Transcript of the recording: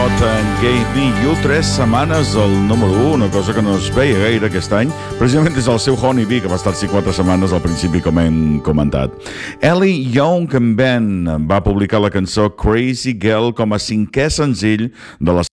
God and Gave Me You, 3 setmanes al número 1, una cosa que no es veia gaire aquest any, precisament des del seu Honey Bee, que va estar-s'hi 4 setmanes al principi, com hem comentat. Ellie Young and Ben va publicar la cançó Crazy Girl com a 5è senzill de la